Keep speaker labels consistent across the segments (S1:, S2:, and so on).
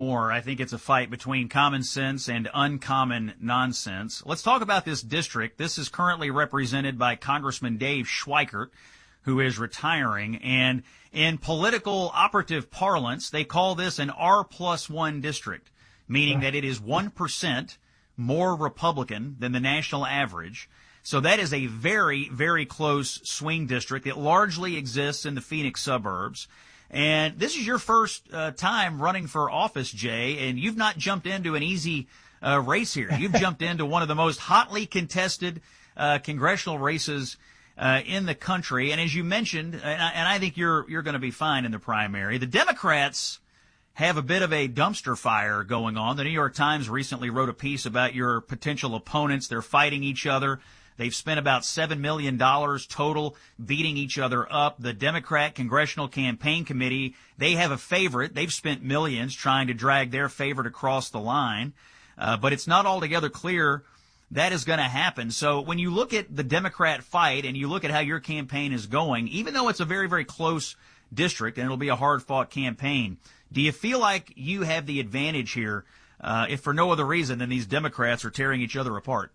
S1: more. I think it's a fight between common sense and uncommon nonsense. Let's talk about this district. This is currently represented by Congressman Dave Schweikert, who is retiring. And in political operative parlance, they call this an R+1 district, meaning that it is 1% more Republican than the national average. So that is a very, very close swing district. It largely exists in the Phoenix suburbs. And this is your first time running for office, Jay, and you've not jumped into an easy race here. You've jumped into one of the most hotly contested congressional races in the country. And as you mentioned, and I think you're going to be fine in the primary, the Democrats have a bit of a dumpster fire going on. The New York Times recently wrote a piece about your potential opponents. They're fighting each other. They've spent about $7 million total beating each other up. The Democrat Congressional Campaign Committee, they have a favorite. They've spent millions trying to drag their favorite across the line. But it's not altogether clear that is going to happen. So when you look at the Democrat fight and you look at how your campaign is going, even though it's a very, very close district and it'll be a hard-fought campaign, do you feel like you have the advantage here, if for no other reason than these Democrats are tearing each other apart?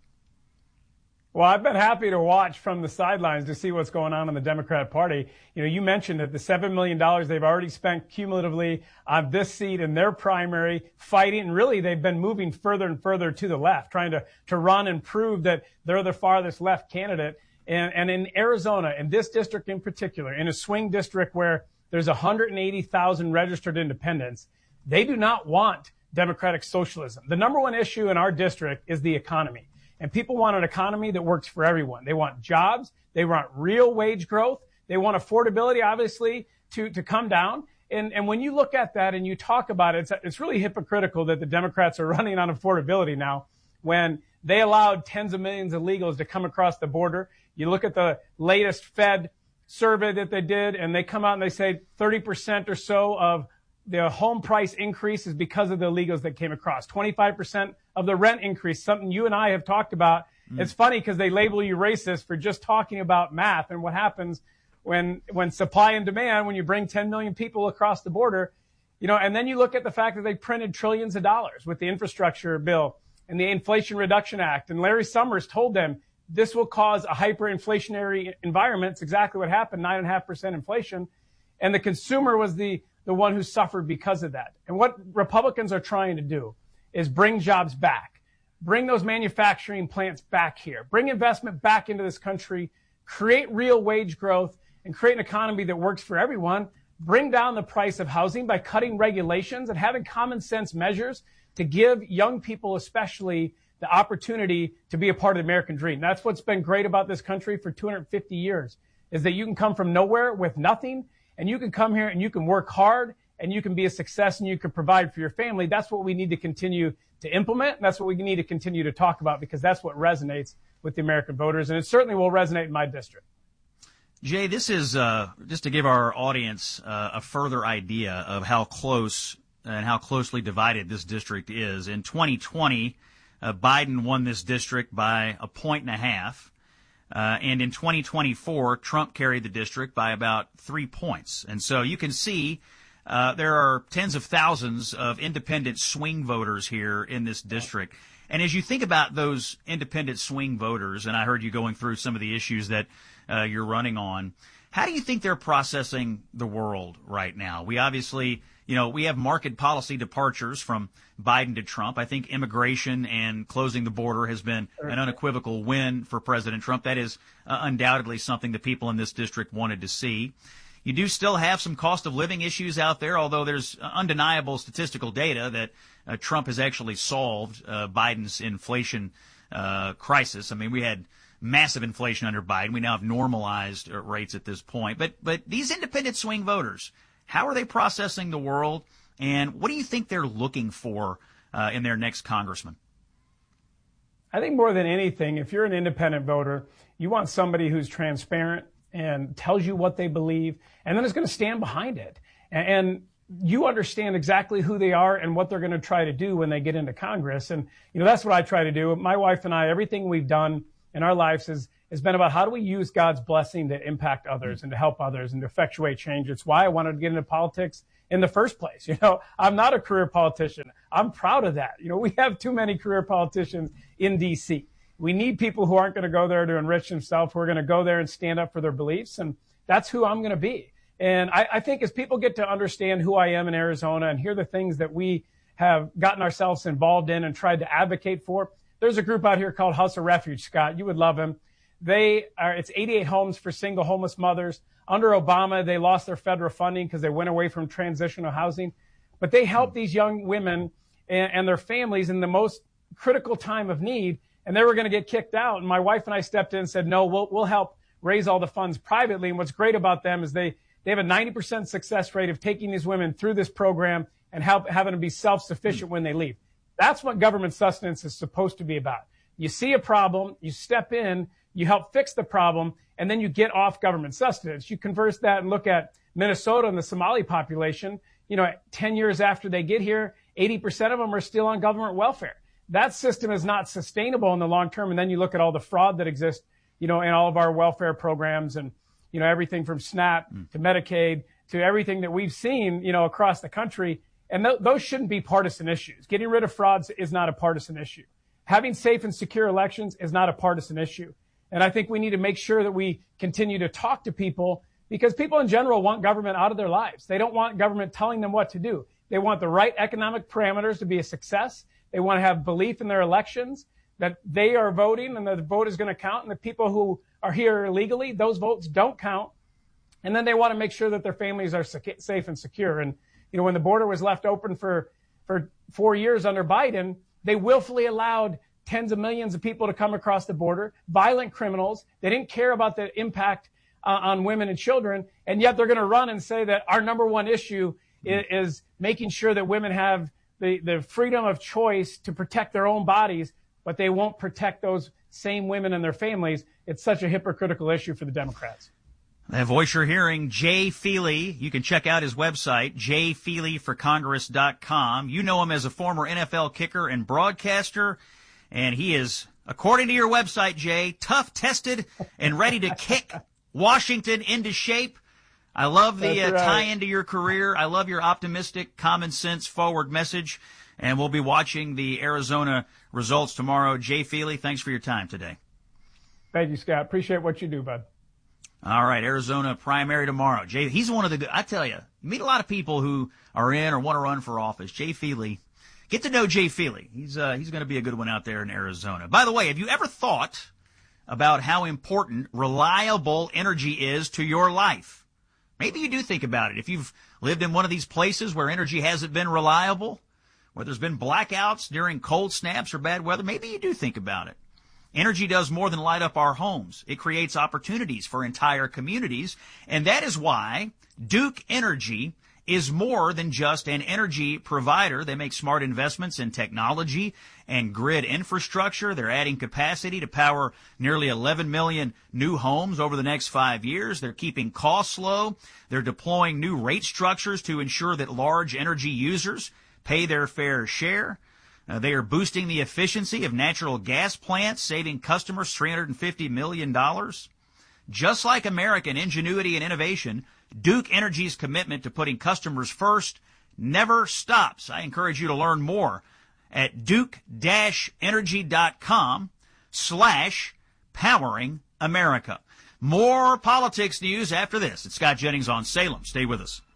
S2: Well, I've been happy to watch from the sidelines to see what's going on in the Democrat Party. You know, you mentioned that the $7 million they've already spent cumulatively on this seat in their primary, fighting, and really they've been moving further and further to the left, trying to run and prove that they're the farthest left candidate. And in Arizona, in this district in particular, in a swing district where there's 180,000 registered independents, they do not want democratic socialism. The number one issue in our district is the economy. And people want an economy that works for everyone. They want jobs. They want real wage growth. They want affordability, obviously, to come down. And when you look at that and you talk about it, it's really hypocritical that the Democrats are running on affordability now when they allowed tens of millions of illegals to come across the border. You look at the latest Fed survey that they did, and they come out and they say 30% or so of the home price increase is because of the illegals that came across. 25% of the rent increase, something you and I have talked about. It's funny because they label you racist for just talking about math and what happens when supply and demand, when you bring 10 million people across the border, you know, and then you look at the fact that they printed trillions of dollars with the infrastructure bill and the Inflation Reduction Act. And Larry Summers told them this will cause a hyperinflationary environment. It's exactly what happened, 9.5% inflation. And the consumer was the one who suffered because of that. And what Republicans are trying to do is bring jobs back, bring those manufacturing plants back here, bring investment back into this country, create real wage growth, and create an economy that works for everyone, bring down the price of housing by cutting regulations and having common sense measures to give young people especially the opportunity to be a part of the American dream. That's what's been great about this country for 250 years, is that you can come from nowhere with nothing, and you can come here and you can work hard and you can be a success and you can provide for your family. That's what we need to continue to implement. And that's what we need to continue to talk about, because that's what resonates with the American voters. And it certainly will resonate in my district.
S1: Jay, this is just to give our audience a further idea of how close and how closely divided this district is. In 2020, Biden won this district by 1.5 points. And in 2024, Trump carried the district by about 3 points. And so you can see there are tens of thousands of independent swing voters here in this district. And as you think about those independent swing voters, and I heard you going through some of the issues that you're running on, how do you think they're processing the world right now? We obviously, we have market policy departures from Biden to Trump. I think immigration and closing the border has been an unequivocal win for President Trump. That is undoubtedly something the people in this district wanted to see. You do still have some cost of living issues out there, although there's undeniable statistical data that Trump has actually solved Biden's inflation crisis. I mean, we had massive inflation under Biden. We now have normalized rates at this point. But these independent swing voters, how are they processing the world, and what do you think they're looking for in their next congressman?
S2: I think more than anything, if you're an independent voter, you want somebody who's transparent and tells you what they believe, and then is going to stand behind it. And you understand exactly who they are and what they're going to try to do when they get into Congress. And, that's what I try to do. My wife and I, everything we've done in our lives has been about how do we use God's blessing to impact others and to help others and to effectuate change. It's why I wanted to get into politics in the first place. I'm not a career politician. I'm proud of that. We have too many career politicians in D.C. We need people who aren't going to go there to enrich themselves, who are going to go there and stand up for their beliefs. And that's who I'm going to be. And I think as people get to understand who I am in Arizona and hear the things that we have gotten ourselves involved in and tried to advocate for, there's a group out here called House of Refuge, Scott. You would love them. It's 88 homes for single homeless mothers. Under Obama, they lost their federal funding because they went away from transitional housing. But they help these young women and their families in the most critical time of need. And they were going to get kicked out. And my wife and I stepped in and said, no, we'll help raise all the funds privately. And what's great about them is they have a 90% success rate of taking these women through this program and having them be self-sufficient when they leave. That's what government sustenance is supposed to be about. You see a problem, you step in, you help fix the problem, and then you get off government sustenance. You converse that and look at Minnesota and the Somali population. 10 years after they get here, 80% of them are still on government welfare. That system is not sustainable in the long term. And then you look at all the fraud that exists, in all of our welfare programs and, everything from SNAP to Medicaid to everything that we've seen, across the country. And those shouldn't be partisan issues. Getting rid of frauds is not a partisan issue. Having safe and secure elections is not a partisan issue. And I think we need to make sure that we continue to talk to people because people in general want government out of their lives. They don't want government telling them what to do. They want the right economic parameters to be a success. They want to have belief in their elections, that they are voting and that the vote is going to count. And the people who are here illegally, those votes don't count. And then they want to make sure that their families are safe and secure. And, when the border was left open for 4 years under Biden, they willfully allowed tens of millions of people to come across the border, violent criminals. They didn't care about the impact on women and children. And yet they're going to run and say that our number one issue is making sure that women have the freedom of choice to protect their own bodies, but they won't protect those same women and their families. It's such a hypocritical issue for the Democrats.
S1: That voice you're hearing, Jay Feely. You can check out his website, jayfeelyforcongress.com. You know him as a former NFL kicker and broadcaster, and he is, according to your website, Jay, tough, tested, and ready to kick Washington into shape. I love the tie into your career. I love your optimistic, common sense, forward message. And we'll be watching the Arizona results tomorrow. Jay Feely, thanks for your time today.
S2: Thank you, Scott. Appreciate what you do, bud.
S1: All right, Arizona primary tomorrow. Jay, he's one of the good. I tell you, meet a lot of people who are in or want to run for office. Jay Feely. Get to know Jay Feely. He's going to be a good one out there in Arizona. By the way, have you ever thought about how important reliable energy is to your life? Maybe you do think about it. If you've lived in one of these places where energy hasn't been reliable, where there's been blackouts during cold snaps or bad weather, maybe you do think about it. Energy does more than light up our homes. It creates opportunities for entire communities, and that is why Duke Energy is more than just an energy provider. They make smart investments in technology and grid infrastructure. They're adding capacity to power nearly 11 million new homes over the next 5 years. They're keeping costs low. They're deploying new rate structures to ensure that large energy users pay their fair share. They are boosting the efficiency of natural gas plants, saving customers $350 million. Just like American ingenuity and innovation, Duke Energy's commitment to putting customers first never stops. I encourage you to learn more at duke-energy.com/powering America. More politics news after this. It's Scott Jennings on Salem. Stay with us.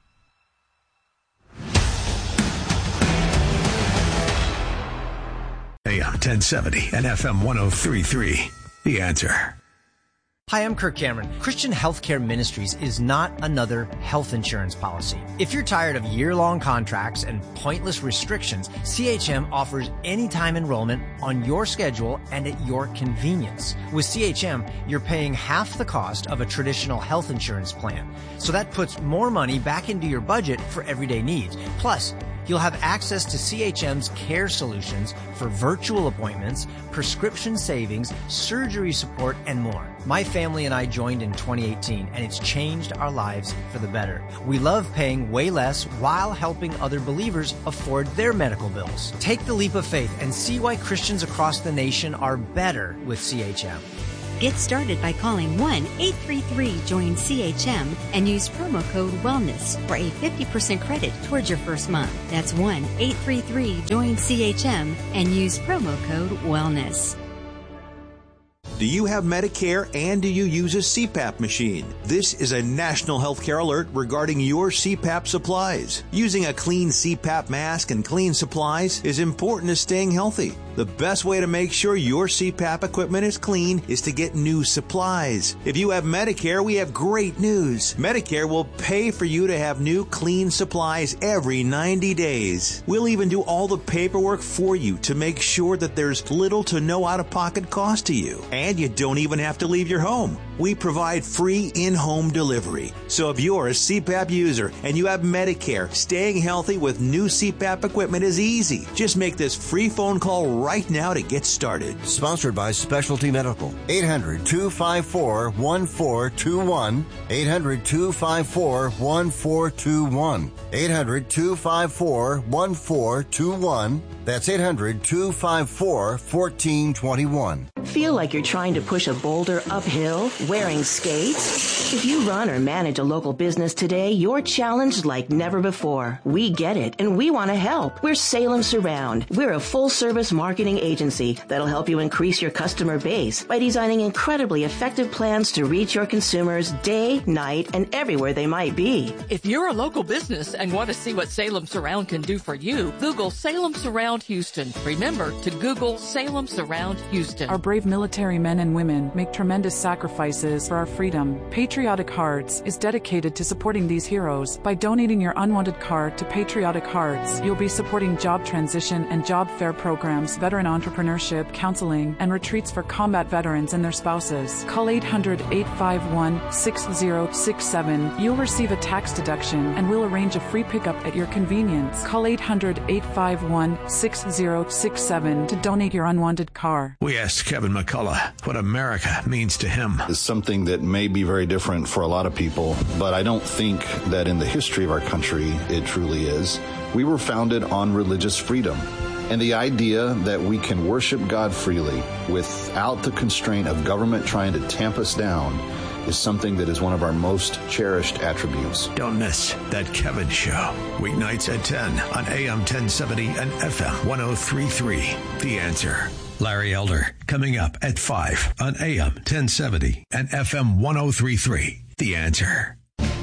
S3: AM 1070 and FM 103.3. The Answer.
S4: Hi, I'm Kirk Cameron. Christian Healthcare Ministries is not another health insurance policy. If you're tired of year-long contracts and pointless restrictions, CHM offers anytime enrollment on your schedule and at your convenience. With CHM, you're paying half the cost of a traditional health insurance plan. So that puts more money back into your budget for everyday needs. Plus, you'll have access to CHM's care solutions for virtual appointments, prescription savings, surgery support, and more. My family and I joined in 2018, and it's changed our lives for the better. We love paying way less while helping other believers afford their medical bills. Take the leap of faith and see why Christians across the nation are better with CHM.
S5: Get started by calling 1-833-JOIN-CHM and use promo code WELLNESS for a 50% credit towards your first month. That's 1-833-JOIN-CHM and use promo code WELLNESS.
S6: Do you have Medicare and do you use a CPAP machine? This is a national healthcare alert regarding your CPAP supplies. Using a clean CPAP mask and clean supplies is important to staying healthy. The best way to make sure your CPAP equipment is clean is to get new supplies. If you have Medicare, we have great news. Medicare will pay for you to have new clean supplies every 90 days. We'll even do all the paperwork for you to make sure that there's little to no out-of-pocket cost to you. And you don't even have to leave your home. We provide free in-home delivery. So if you're a CPAP user and you have Medicare, staying healthy with new CPAP equipment is easy. Just make this free phone call right now to get started.
S7: Sponsored by Specialty Medical. 800-254-1421. 800-254-1421. 800-254-1421. That's 800-254-1421.
S8: Feel like you're trying to push a boulder uphill wearing skates? If you run or manage a local business today, you're challenged like never before. We get it, and we want to help. We're Salem Surround. We're a full-service marketing agency that'll help you increase your customer base by designing incredibly effective plans to reach your consumers day, night, and everywhere they might be.
S9: If you're a local business and want to see what Salem Surround can do for you, Google Salem Surround Houston. Remember to Google Salem Surround Houston.
S10: Our brave military men and women make tremendous sacrifices for our freedom. Patriotic Hearts is dedicated to supporting these heroes. By donating your unwanted car to Patriotic Hearts, you'll be supporting job transition and job fair programs, veteran entrepreneurship, counseling, and retreats for combat veterans and their spouses. Call 800-851-6067. You'll receive a tax deduction and we'll arrange a free pickup at your convenience. Call 800-851-6067 to donate your unwanted car.
S3: We asked Kevin McCullough what America means to him.
S11: It's something that may be very different for a lot of people, but I don't think that in the history of our country it truly is. We were founded on religious freedom. And the idea that we can worship God freely without the constraint of government trying to tamp us down is something that is one of our most cherished attributes.
S3: Don't miss That Kevin Show. Weeknights at 10 on AM 1070 and FM 1033. The Answer. Larry Elder coming up at 5 on AM 1070 and FM 1033. The Answer.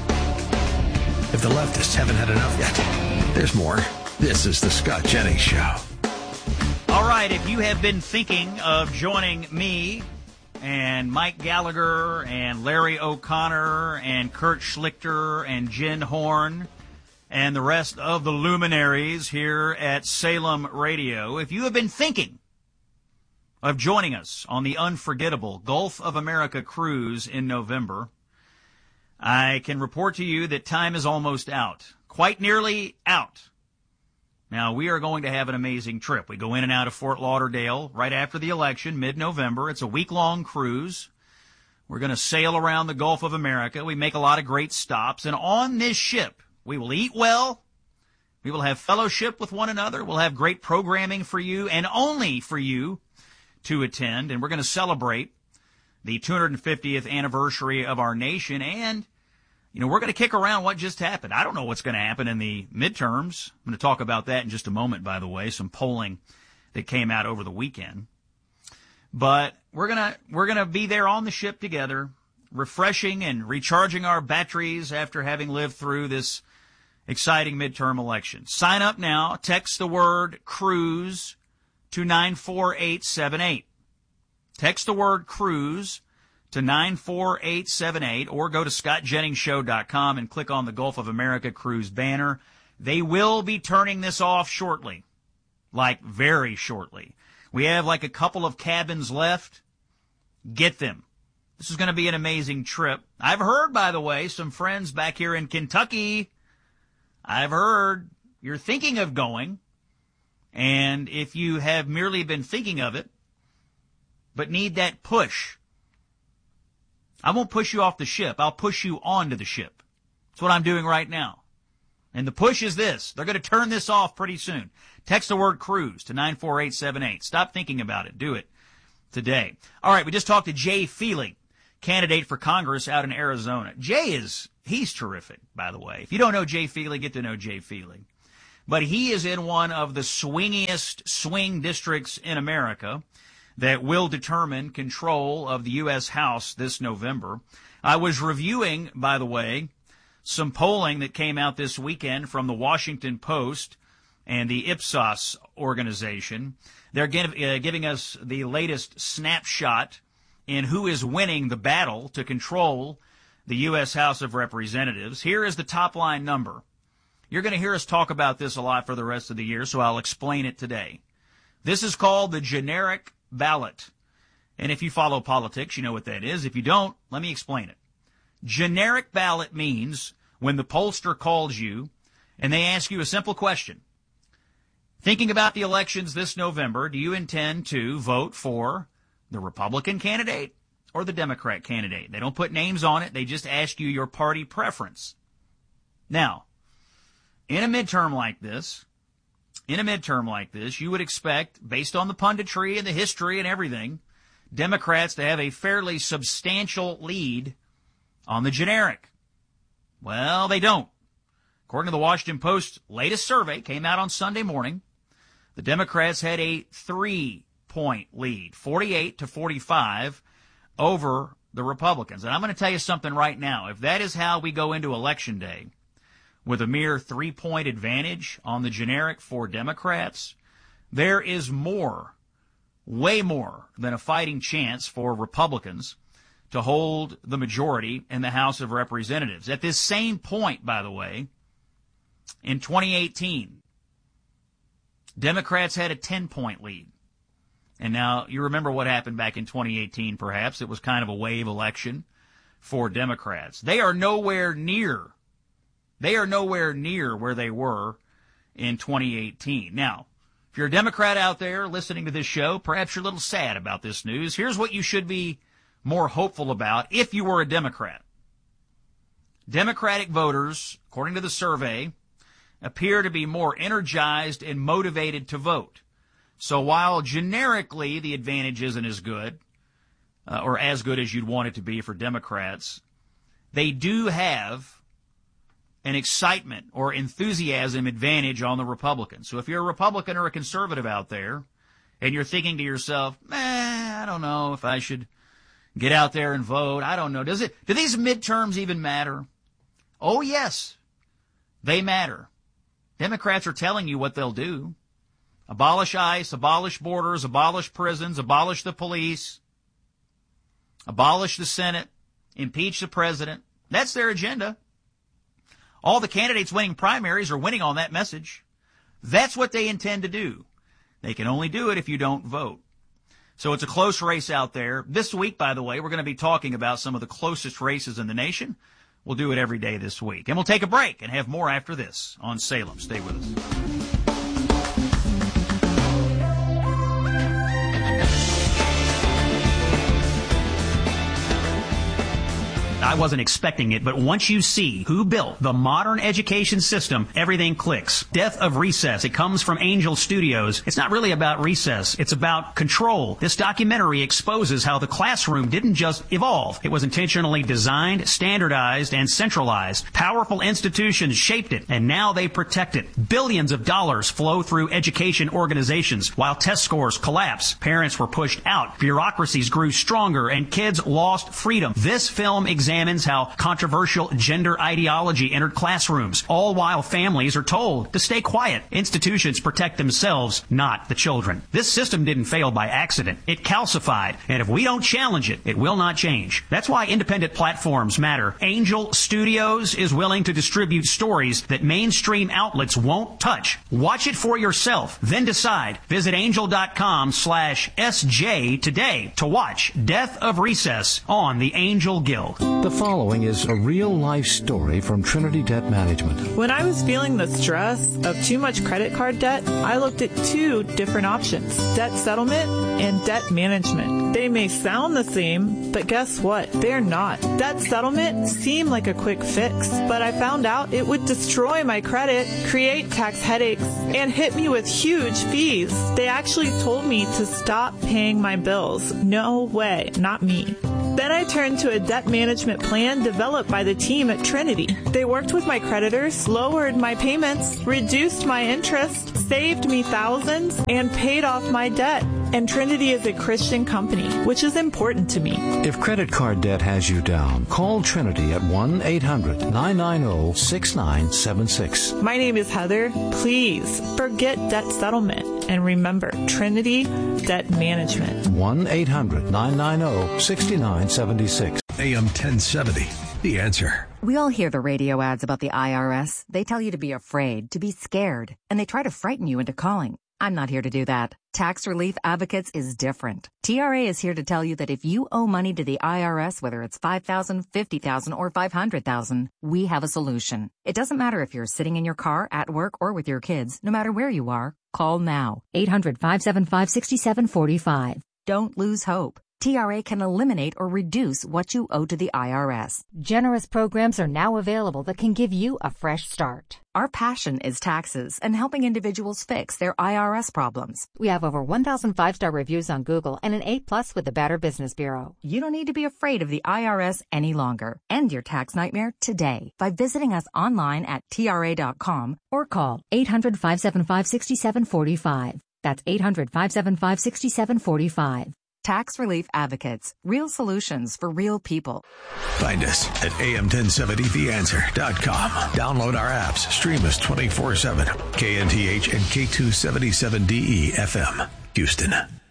S3: If the leftists haven't had enough yet, there's more. This is the Scott Jennings Show.
S1: All right, if you have been thinking of joining me and Mike Gallagher and Larry O'Connor and Kurt Schlichter and Jen Horn and the rest of the luminaries here at Salem Radio, if you have been thinking of joining us on the unforgettable Gulf of America cruise in November, I can report to you that time is almost out, quite nearly out. Now, we are going to have an amazing trip. We go in and out of Fort Lauderdale right after the election, mid-November. It's a week-long cruise. We're going to sail around the Gulf of America. We make a lot of great stops. And on this ship, we will eat well. We will have fellowship with one another. We'll have great programming for you and only for you to attend. And we're going to celebrate the 250th anniversary of our nation. And we're going to kick around what just happened. I don't know what's going to happen in the midterms. I'm going to talk about that in just a moment, by the way, some polling that came out over the weekend. But we're going to be there on the ship together, refreshing and recharging our batteries after having lived through this exciting midterm election. Sign up now. Text the word cruise to 94878. Text the word cruise to 94878 or go to scottjenningsshow.com and click on the Gulf of America cruise banner. They will be turning this off shortly, like very shortly. We have like a couple of cabins left. Get them. This is going to be an amazing trip. I've heard, by the way, some friends back here in Kentucky, I've heard you're thinking of going. And if you have merely been thinking of it, but need that push, I won't push you off the ship. I'll push you onto the ship. That's what I'm doing right now. And the push is this. They're going to turn this off pretty soon. Text the word cruise to 94878. Stop thinking about it. Do it today. All right, we just talked to Jay Feely, candidate for Congress out in Arizona. He's terrific, by the way. If you don't know Jay Feely, get to know Jay Feely. But he is in one of the swingiest swing districts in America that will determine control of the U.S. House this November. I was reviewing, by the way, some polling that came out this weekend from the Washington Post and the Ipsos organization. They're giving us the latest snapshot in who is winning the battle to control the U.S. House of Representatives. Here is the top line number. You're going to hear us talk about this a lot for the rest of the year, so I'll explain it today. This is called the generic ballot. And if you follow politics, you know what that is. If you don't, let me explain it. Generic ballot means when the pollster calls you and they ask you a simple question. Thinking about the elections this November, do you intend to vote for the Republican candidate or the Democrat candidate? They don't put names on it. They just ask you your party preference. Now, in a midterm like this, you would expect, based on the punditry and the history and everything, Democrats to have a fairly substantial lead on the generic. Well, they don't. According to the Washington Post's latest survey, came out on Sunday morning, the Democrats had a 3-point lead, 48-45, over the Republicans. And I'm going to tell you something right now. If that is how we go into Election Day, with a mere 3-point advantage on the generic for Democrats, there is more, way more than a fighting chance for Republicans to hold the majority in the House of Representatives. At this same point, by the way, in 2018, Democrats had a 10-point lead. And now you remember what happened back in 2018, perhaps. It was kind of a wave election for Democrats. They are nowhere near where they were in 2018. Now, if you're a Democrat out there listening to this show, perhaps you're a little sad about this news. Here's what you should be more hopeful about if you were a Democrat. Democratic voters, according to the survey, appear to be more energized and motivated to vote. So while generically the advantage isn't as good, or as good as you'd want it to be for Democrats, they do have an excitement or enthusiasm advantage on the Republicans. So if you're a Republican or a conservative out there, and you're thinking to yourself, I don't know if I should get out there and vote. I don't know. Do these midterms even matter? Oh, yes, they matter. Democrats are telling you what they'll do. Abolish ICE, abolish borders, abolish prisons, abolish the police, abolish the Senate, impeach the president. That's their agenda. All the candidates winning primaries are winning on that message. That's what they intend to do. They can only do it if you don't vote. So it's a close race out there. This week, by the way, we're going to be talking about some of the closest races in the nation. We'll do it every day this week. And we'll take a break and have more after this on Salem. Stay with us. I wasn't expecting it, but once you see who built the modern education system, everything clicks. Death of Recess. It comes from Angel Studios. It's not really about recess. It's about control. This documentary exposes how the classroom didn't just evolve. It was intentionally designed, standardized, and centralized. Powerful institutions shaped it, and now they protect it. Billions of dollars flow through education organizations. While test scores collapse, parents were pushed out, bureaucracies grew stronger, and kids lost freedom. This film examines how controversial gender ideology entered classrooms, all while families are told to stay quiet. Institutions protect themselves, not the children. This system didn't fail by accident. It calcified, and if we don't challenge it, it will not change. That's why independent platforms matter. Angel Studios is willing to distribute stories that mainstream outlets won't touch. Watch it for yourself, then decide. Visit angel.com/SJ today to watch Death of Recess on the Angel Guild.
S12: The following is a real-life story from Trinity Debt Management.
S13: When I was feeling the stress of too much credit card debt, I looked at two different options, debt settlement and debt management. They may sound the same, but guess what? They're not. Debt settlement seemed like a quick fix, but I found out it would destroy my credit, create tax headaches, and hit me with huge fees. They actually told me to stop paying my bills. No way, not me. Then I turned to a debt management plan developed by the team at Trinity. They worked with my creditors, lowered my payments, reduced my interest, saved me thousands, and paid off my debt. And Trinity is a Christian company, which is important to me.
S12: If credit card debt has you down, call Trinity at 1-800-990-6976.
S13: My name is Heather. Please forget debt settlement and remember Trinity Debt Management.
S3: 1-800-990-6976. AM 1070. The Answer.
S14: We all hear the radio ads about the IRS. They tell you to be afraid, to be scared, and they try to frighten you into calling. I'm not here to do that. Tax Relief Advocates is different. TRA is here to tell you that if you owe money to the IRS, whether it's $5,000, $50,000, or $500,000, we have a solution. It doesn't matter if you're sitting in your car, at work, or with your kids. No matter where you are, call now. 800-575-6745. Don't lose hope. TRA can eliminate or reduce what you owe to the IRS.
S15: Generous programs are now available that can give you a fresh start.
S14: Our passion is taxes and helping individuals fix their IRS problems.
S15: We have over 1,000 5-star reviews on Google and an A+ with the Better Business Bureau.
S14: You don't need to be afraid of the IRS any longer. End your tax nightmare today by visiting us online at TRA.com or call 800-575-6745. That's 800-575-6745. Tax Relief Advocates. Real solutions for real people.
S3: Find us at am1070theanswer.com. Download our apps. Stream us 24/7. KNTH and K277DE FM. Houston.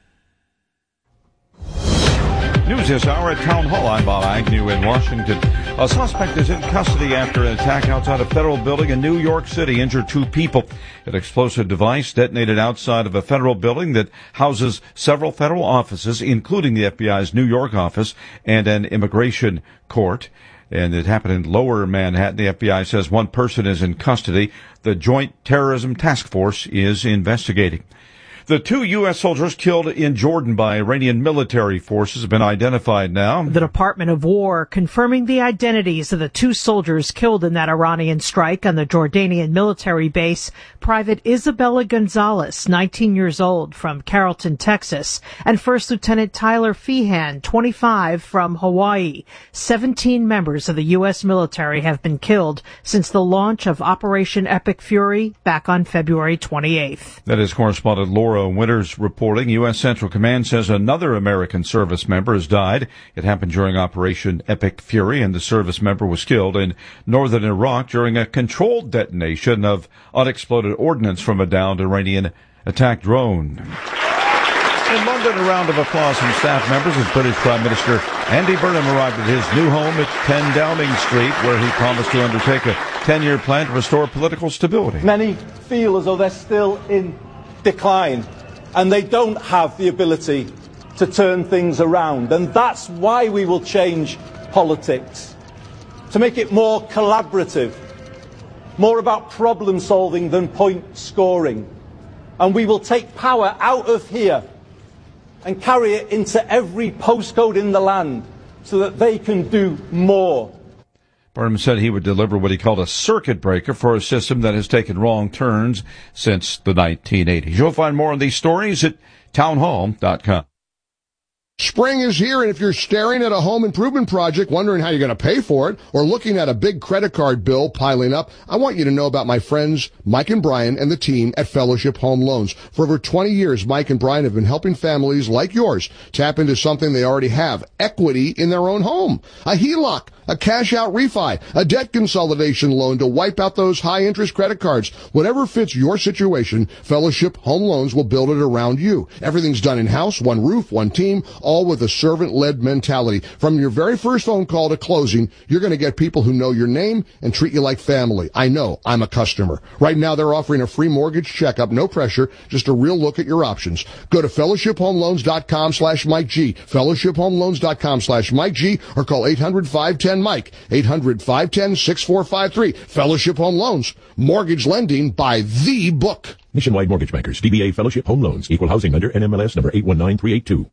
S16: News this hour at Town Hall. I'm Bob Agnew in Washington. A suspect is in custody after an attack outside a federal building in New York City injured 2 people. An explosive device detonated outside of a federal building that houses several federal offices, including the FBI's New York office and an immigration court. And it happened in Lower Manhattan. The FBI says 1 person is in custody. The Joint Terrorism Task Force is investigating. The 2 U.S. soldiers killed in Jordan by Iranian military forces have been identified now.
S17: The Department of War confirming the identities of the 2 soldiers killed in that Iranian strike on the Jordanian military base. Private Isabella Gonzalez, 19 years old, from Carrollton, Texas, and First Lieutenant Tyler Feehan, 25, from Hawaii. 17 members of the U.S. military have been killed since the launch of Operation Epic Fury back on February 28th.
S16: That is correspondent Laura Winters reporting. U.S. Central Command says another American service member has died. It happened during Operation Epic Fury, and the service member was killed in northern Iraq during a controlled detonation of unexploded ordnance from a downed Iranian attack drone. In London, a round of applause from staff members as British Prime Minister Andy Burnham arrived at his new home at 10 Downing Street, where he promised to undertake a 10-year plan to restore political stability.
S18: Many feel as though they're still in decline, and they don't have the ability to turn things around. And that's why we will change politics, to make it more collaborative, more about problem solving than point scoring. And we will take power out of here and carry it into every postcode in the land so that they can do more.
S16: Burnham said he would deliver what he called a circuit breaker for a system that has taken wrong turns since the 1980s. You'll find more on these stories at townhall.com.
S19: Spring is here, and if you're staring at a home improvement project, wondering how you're going to pay for it, or looking at a big credit card bill piling up, I want you to know about my friends Mike and Brian and the team at Fellowship Home Loans. For over 20 years, Mike and Brian have been helping families like yours tap into something they already have, equity in their own home. A HELOC, a cash-out refi, a debt consolidation loan to wipe out those high-interest credit cards. Whatever fits your situation, Fellowship Home Loans will build it around you. Everything's done in-house, one roof, one team, all with a servant-led mentality. From your very first phone call to closing, you're going to get people who know your name and treat you like family. I know. I'm a customer. Right now, they're offering a free mortgage checkup. No pressure. Just a real look at your options. Go to fellowshiphomeloans.com/Mike G. fellowshiphomeloans.com/Mike G. or call 800-510 friend Mike. 800-510-6453. Fellowship Home Loans. Mortgage lending by the book.
S20: Nationwide Mortgage Bankers. DBA Fellowship Home Loans. Equal housing lender. NMLS number 819382.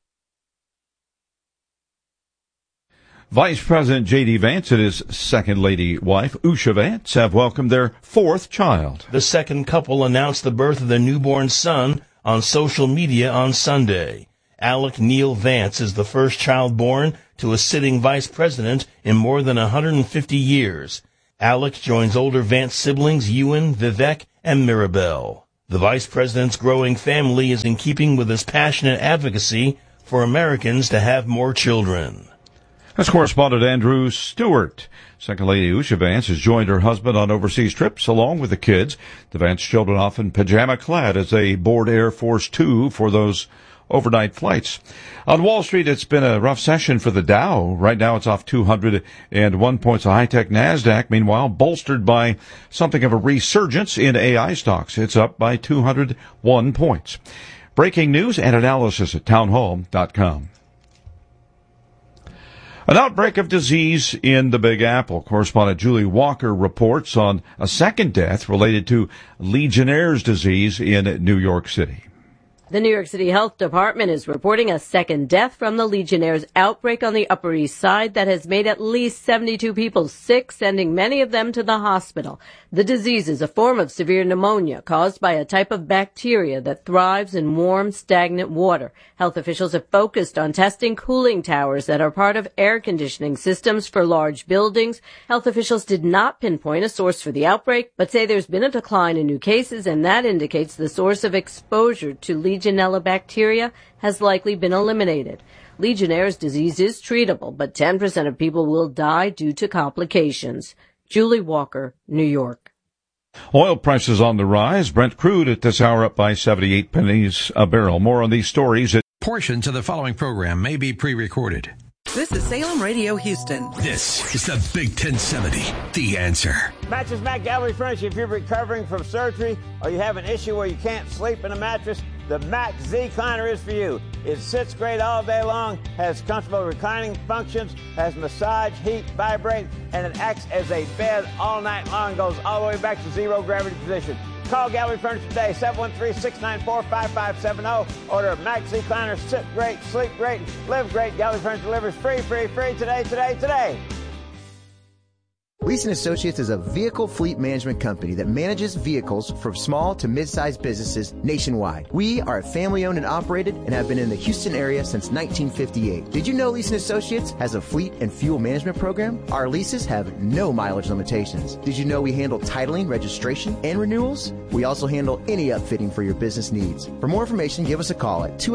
S16: Vice President J.D. Vance and his second lady wife, Usha Vance, have welcomed their fourth child.
S21: The second couple announced the birth of their newborn son on social media on Sunday. Alec Neil Vance is the first child born to a sitting vice president in more than 150 years. Alec joins older Vance siblings Ewan, Vivek, and Mirabelle. The vice president's growing family is in keeping with his passionate advocacy for Americans to have more children.
S16: That's correspondent Andrew Stewart. Second Lady Usha Vance has joined her husband on overseas trips along with the kids. The Vance children often pajama-clad as they board Air Force Two for those overnight flights. On Wall Street, it's been a rough session for the Dow. Right now, it's off 201 points. A high-tech NASDAQ, meanwhile, bolstered by something of a resurgence in AI stocks. It's up by 201 points. Breaking news and analysis at townhall.com. An outbreak of disease in the Big Apple. Correspondent Julie Walker reports on a second death related to Legionnaire's disease in New York City.
S22: The New York City Health Department is reporting a second death from the Legionnaire's outbreak on the Upper East Side that has made at least 72 people sick, sending many of them to the hospital. The disease is a form of severe pneumonia caused by a type of bacteria that thrives in warm, stagnant water. Health officials have focused on testing cooling towers that are part of air conditioning systems for large buildings. Health officials did not pinpoint a source for the outbreak, but say there's been a decline in new cases, and that indicates the source of exposure to Legionella bacteria has likely been eliminated. Legionnaire's disease is treatable, but 10% of people will die due to complications. Julie Walker, New York.
S16: Oil prices on the rise. Brent crude at this hour up by 78 pennies a barrel. More on these stories.
S3: Portions of the following program may be pre-recorded.
S23: This is Salem Radio Houston.
S3: This is the Big 1070, The Answer.
S24: Mattress Mac Gallery Furniture. If you're recovering from surgery or you have an issue where you can't sleep in a mattress, the Mac Z-Cliner is for you. It sits great all day long, has comfortable reclining functions, has massage, heat, vibrate, and it acts as a bed all night long, goes all the way back to zero gravity position. Call Gallery Furniture today, 713-694-5570. Order a Mac Z-Cliner. Sit great, sleep great, live great. Gallery Furniture delivers free today.
S25: Leeson Associates is a vehicle fleet management company that manages vehicles for small to mid-sized businesses nationwide. We are family-owned and operated and have been in the Houston area since 1958. Did you know Leeson Associates has a fleet and fuel management program? Our leases have no mileage limitations. Did you know we handle titling, registration, and renewals? We also handle any upfitting for your business needs. For more information, give us a call at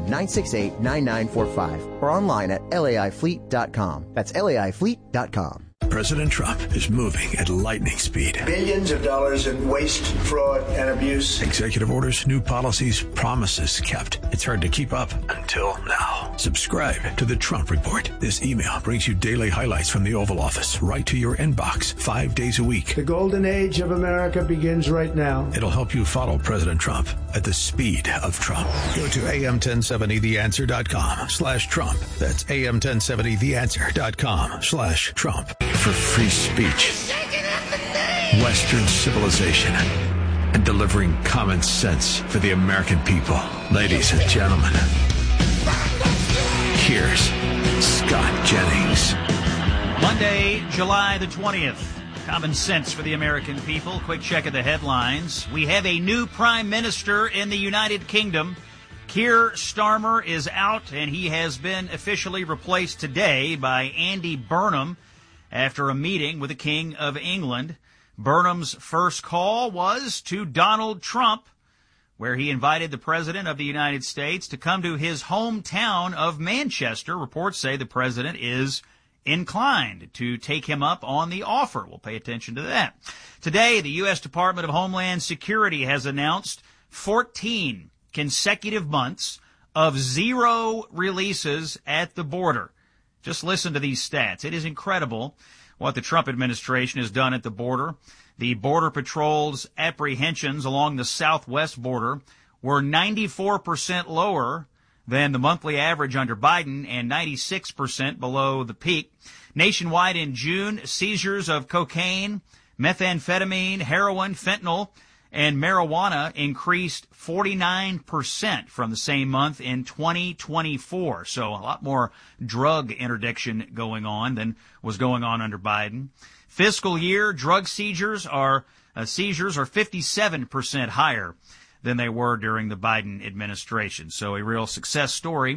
S25: 281-968-9945 or online at laifleet.com. That's laifleet.com.
S3: President Trump is moving at lightning speed.
S26: Billions of dollars in waste, fraud, and abuse.
S3: Executive orders, new policies, promises kept. It's hard to keep up until now. Subscribe to the Trump Report. This email brings you daily highlights from the Oval Office right to your inbox 5 days a week.
S26: The golden age of America begins right now.
S3: It'll help you follow President Trump at the speed of Trump. Go to am1070theanswer.com/Trump. That's am1070theanswer.com/Trump. For free speech, Western civilization, and delivering common sense for the American people. Ladies and gentlemen, here's Scott Jennings.
S1: Monday, July the 20th. Common sense for the American people. Quick check of the headlines. We have a new prime minister in the United Kingdom. Keir Starmer is out, and he has been officially replaced today by Andy Burnham after a meeting with the King of England. Burnham's first call was to Donald Trump, where he invited the President of the United States to come to his hometown of Manchester. Reports say the President is inclined to take him up on the offer. We'll pay attention to that. Today, the U.S. Department of Homeland Security has announced 14 consecutive months of zero releases at the border. Just listen to these stats. It is incredible what the Trump administration has done at the border. The Border Patrol's apprehensions along the southwest border were 94% lower than the monthly average under Biden and 96% below the peak. Nationwide in June, seizures of cocaine, methamphetamine, heroin, fentanyl, and marijuana increased 49% from the same month in 2024. So a lot more drug interdiction going on than was going on under Biden. Fiscal year drug seizures are 57% higher than they were during the Biden administration. So a real success story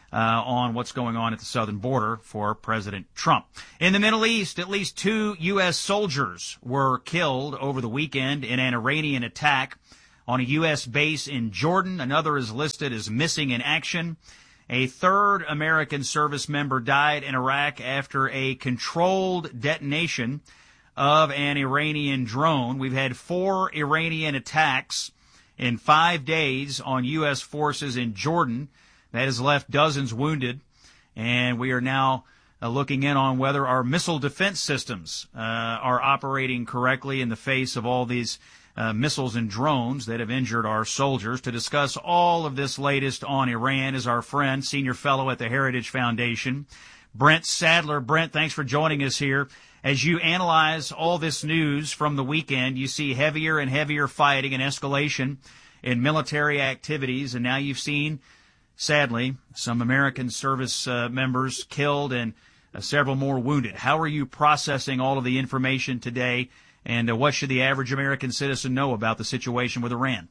S1: on what's going on at the southern border for President Trump. In the Middle East, at least 2 U.S. soldiers were killed over the weekend in an Iranian attack on a U.S. base in Jordan. Another is listed as missing in action. A third American service member died in Iraq after a controlled detonation of an Iranian drone. We've had 4 Iranian attacks in 5 days on U.S. forces in Jordan. That has left dozens wounded, and we are now looking in on whether our missile defense systems are operating correctly in the face of all these missiles and drones that have injured our soldiers. To discuss all of this latest on Iran is our friend, senior fellow at the Heritage Foundation, Brent Sadler. Brent, thanks for joining us here. As you analyze all this news from the weekend, you see heavier and heavier fighting and escalation in military activities, and now you've seen, sadly, some American service members killed and several more wounded. How are you processing all of the information today, and what should the average American citizen know about the situation with Iran?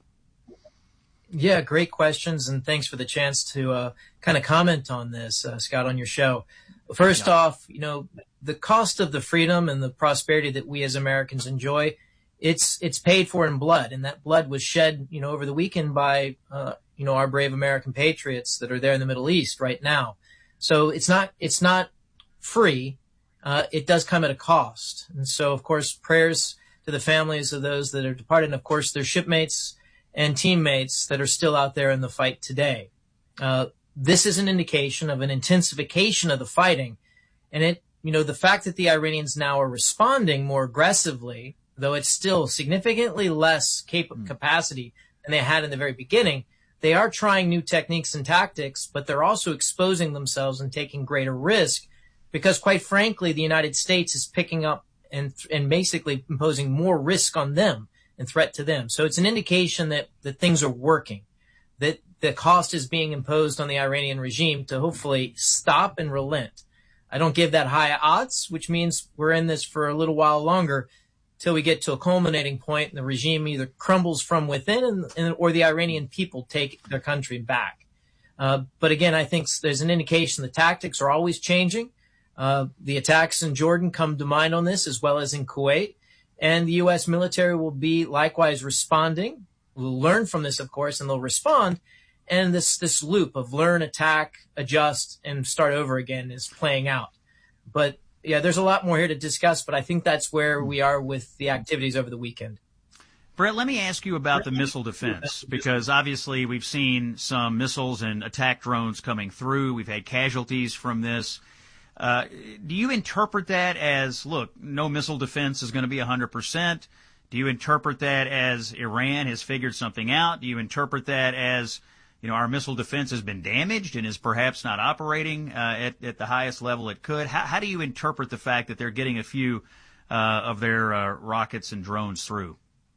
S2: Yeah, great questions, and thanks for the chance to kind of comment on this, Scott, on your show. First off, the cost of the freedom and the prosperity that we as Americans enjoy, it's paid for in blood, and that blood was shed, over the weekend by our brave American patriots that are there in the Middle East right now. So it's not free. It does come at a cost. And so, of course, prayers to the families of those that are departed, and of course, their shipmates and teammates that are still out there in the fight today. This is an indication of an intensification of the fighting. And the fact that the Iranians now are responding more aggressively, though it's still significantly less capacity than they had in the very beginning, they are trying new techniques and tactics, but they're also exposing themselves and taking greater risk because, quite frankly, the United States is picking up and basically imposing more risk on them and threat to them. So it's an indication that things are working, that the cost is being imposed on the Iranian regime to hopefully stop and relent. I don't give that high odds, which means we're in this for a little while longer till we get to a culminating point and the regime either crumbles from within or the Iranian people take their country back. But again, I think there's an indication the tactics are always changing. The attacks in Jordan come to mind on this, as well as in Kuwait. And the U.S. military will be likewise responding. We'll learn from this, of course, and they'll respond. And this loop of learn, attack, adjust, and start over again is playing out. But yeah, there's a lot more here to discuss, but I think that's where we are with the activities over the weekend.
S1: Brett, let me ask you about the missile defense, because obviously we've seen some missiles and attack drones coming through. We've had casualties from this. Do you interpret that as, look, no missile defense is going to be 100%? Do you interpret that as Iran has figured something out? Do you interpret that as, our missile defense has been damaged and is perhaps not operating at the highest level it could? How do you interpret the fact that they're getting a few of their rockets and drones through?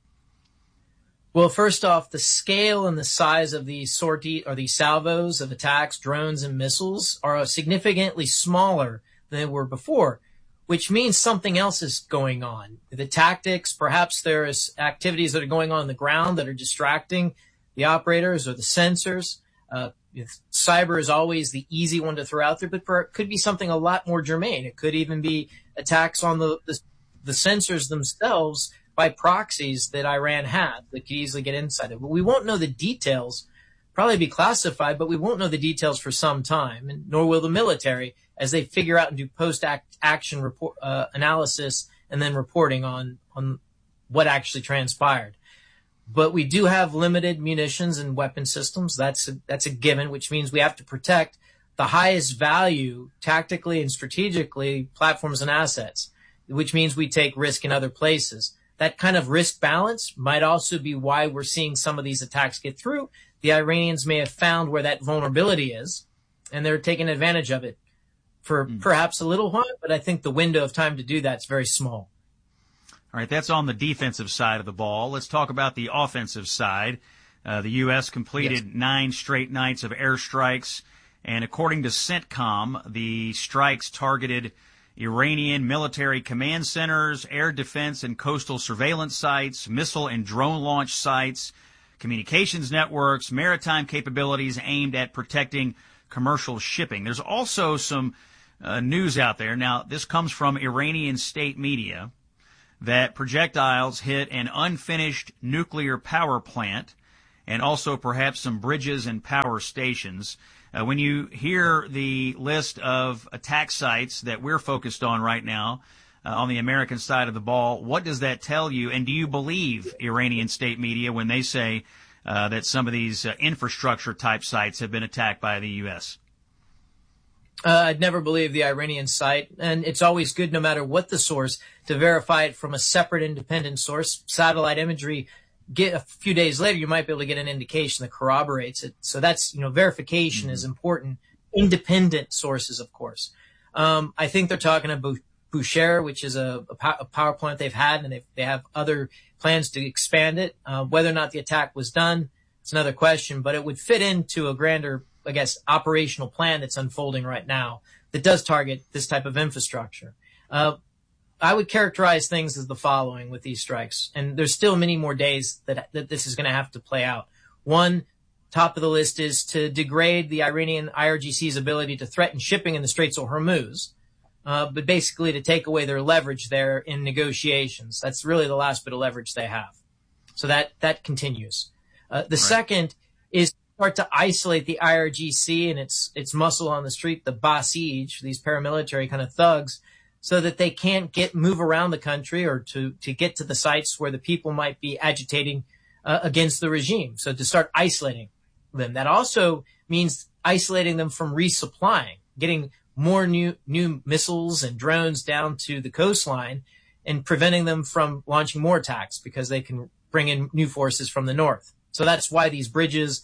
S2: Well, first off, the scale and the size of these sortie or these salvos of attacks, drones, and missiles are significantly smaller than they were before, which means something else is going on. The tactics, perhaps there is activities that are going on the ground that are distracting the operators or the sensors. Cyber is always the easy one to throw out there, but it could be something a lot more germane. It could even be attacks on the sensors themselves by proxies that Iran had that could easily get inside it. But we won't know the details, probably be classified, but we won't know the details for some time, and nor will the military as they figure out and do post-action report analysis and then reporting on what actually transpired. But we do have limited munitions and weapon systems. That's a given, which means we have to protect the highest value tactically and strategically platforms and assets, which means we take risk in other places. That kind of risk balance might also be why we're seeing some of these attacks get through. the Iranians may have found where that vulnerability is, and they're taking advantage of it for perhaps a little while, but I think the window of time to do that is very small.
S1: All right, that's on the defensive side of the ball. Let's talk about the offensive side. The U.S. completed 9 straight nights of airstrikes, and according to CENTCOM, the strikes targeted Iranian military command centers, air defense and coastal surveillance sites, missile and drone launch sites, communications networks, maritime capabilities aimed at protecting commercial shipping. There's also some news out there. Now, this comes from Iranian state media that projectiles hit an unfinished nuclear power plant and also perhaps some bridges and power stations. When you hear the list of attack sites that we're focused on right now on the American side of the ball, what does that tell you? And do you believe Iranian state media when they say that some of these infrastructure type sites have been attacked by the U.S.?
S2: I'd never believe the Iranian site, and it's always good, no matter what the source, to verify it from a separate independent source. Satellite imagery, get a few days later, you might be able to get an indication that corroborates it. So that's, verification is important. Independent sources, of course. I think they're talking about Bushehr, which is a power plant they've had, and they have other plans to expand it. Whether or not the attack was done, it's another question, but it would fit into a grander, I guess, operational plan that's unfolding right now that does target this type of infrastructure. I would characterize things as the following with these strikes, and there's still many more days that this is going to have to play out. One, top of the list is to degrade the Iranian IRGC's ability to threaten shipping in the Straits of Hormuz, but basically to take away their leverage there in negotiations. That's really the last bit of leverage they have. So that continues. The second is start to isolate the IRGC and its muscle on the street, the Basij, these paramilitary kind of thugs, so that they can't move around the country or to get to the sites where the people might be agitating against the regime. So to start isolating them. That also means isolating them from resupplying, getting more new missiles and drones down to the coastline and preventing them from launching more attacks because they can bring in new forces from the north. So that's why these bridges,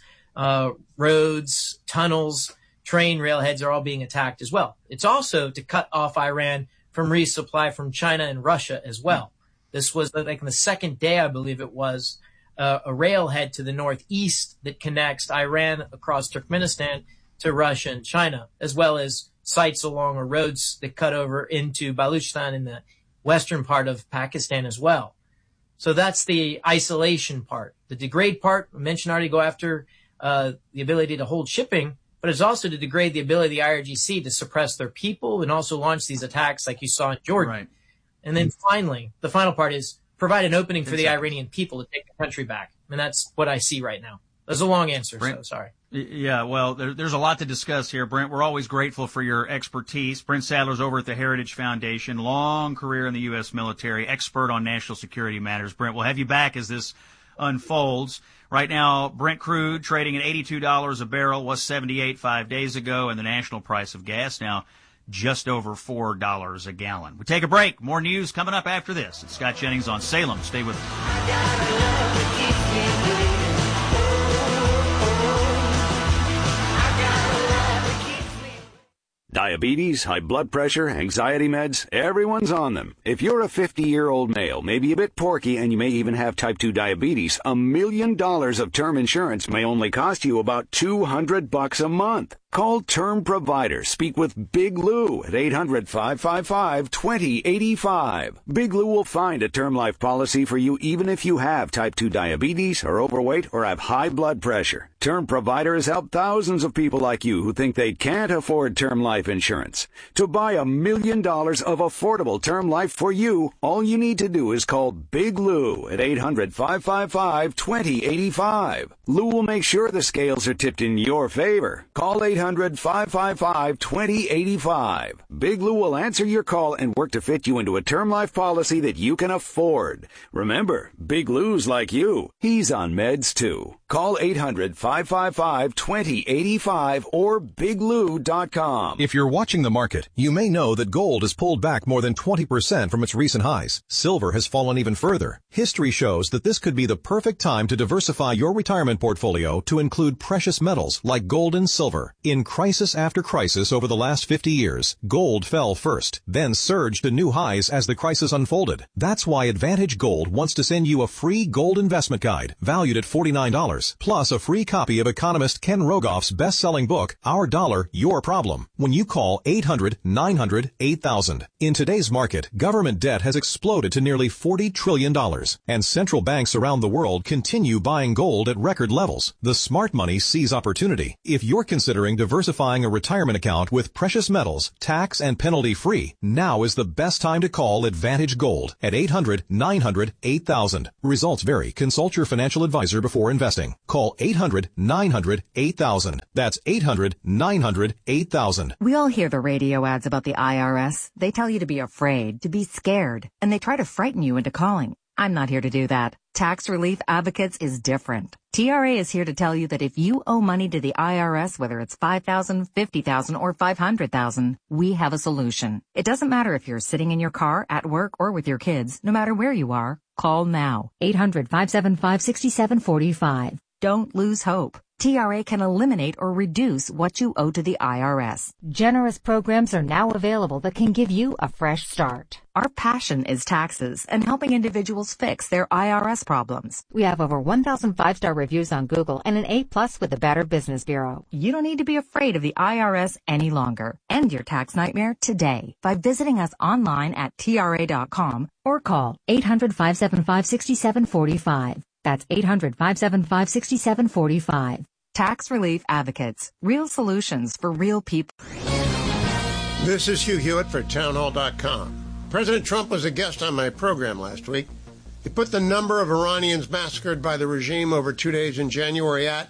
S2: roads, tunnels, train railheads are all being attacked as well. It's also to cut off Iran from resupply from China and Russia as well. This was like the second day, I believe it was, a railhead to the northeast that connects Iran across Turkmenistan to Russia and China, as well as sites along roads that cut over into Baluchistan in the western part of Pakistan as well. So that's the isolation part. The degrade part, I mentioned already, go after the ability to hold shipping, but it's also to degrade the ability of the IRGC to suppress their people and also launch these attacks like you saw in Jordan. Right. And then finally, the final part is provide an opening for the Iranian people to take the country back. And that's what I see right now. That's a long answer,
S1: Brent,
S2: so sorry.
S1: Yeah, well, there's a lot to discuss here, Brent. We're always grateful for your expertise. Brent Sadler's over at the Heritage Foundation, long career in the U.S. military, expert on national security matters. Brent, we'll have you back as this unfolds. Right now, Brent crude trading at $82 a barrel, was $78 5 days ago, and the national price of gas now just over $4 a gallon. We take a break. More news coming up after this. It's Scott Jennings on Salem. Stay with us.
S4: Diabetes, high blood pressure, anxiety meds, everyone's on them. If you're a 50-year-old male, maybe a bit porky, and you may even have type 2 diabetes, $1 million of term insurance may only cost you about $200 a month. Call Term Provider. Speak with Big Lou at 800-555-2085. Big Lou will find a term life policy for you even if you have type 2 diabetes, are overweight, or have high blood pressure. Term Provider has helped thousands of people like you who think they can't afford term life insurance. To buy $1 million of affordable term life for you, all you need to do is call Big Lou at 800-555-2085. Lou will make sure the scales are tipped in your favor. Call 800 800-555-2085. Big Lou will answer your call and work to fit you into a term life policy that you can afford. Remember, Big Lou's like you. He's on meds too. Call 800-555-2085 or biglou.com.
S5: If you're watching the market, you may know that gold has pulled back more than 20% from its recent highs. Silver has fallen even further. History shows that this could be the perfect time to diversify your retirement portfolio to include precious metals like gold and silver. In crisis after crisis over the last 50 years, gold fell first, then surged to new highs as the crisis unfolded. That's why Advantage Gold wants to send you a free gold investment guide valued at $49, plus a free copy of economist Ken Rogoff's best-selling book, Our Dollar, Your Problem, when you call 800-900-8000. In today's market, government debt has exploded to nearly $40 trillion, and central banks around the world continue buying gold at record levels. The smart money sees opportunity. If you're considering diversifying a retirement account with precious metals, tax and penalty-free, now is the best time to call Advantage Gold at 800-900-8000. Results vary. Consult your financial advisor before investing. Call 800-900-8000. That's 800-900-8000.
S14: We all hear the radio ads about the IRS. They tell you to be afraid, to be scared, and they try to frighten you into calling. I'm not here to do that. Tax Relief Advocates is different. TRA is here to tell you that if you owe money to the IRS, whether it's $5,000, $50,000, or $500,000, we have a solution. It doesn't matter if you're sitting in your car, at work, or with your kids. No matter where you are, call now. 800-575-6745. Don't lose hope. TRA can eliminate or reduce what you owe to the IRS.
S15: Generous programs are now available that can give you a fresh start.
S14: Our passion is taxes and helping individuals fix their IRS problems.
S15: We have over 1,000 5-star reviews on Google and an A+ with the Better Business Bureau.
S14: You don't need to be afraid of the IRS any longer. End your tax nightmare today by visiting us online at TRA.com
S15: or call 800-575-6745. That's 800-575-6745.
S14: Tax Relief Advocates. Real solutions for real people.
S6: This is Hugh Hewitt for townhall.com. President Trump was a guest on my program last week. He put the number of Iranians massacred by the regime over 2 days in January at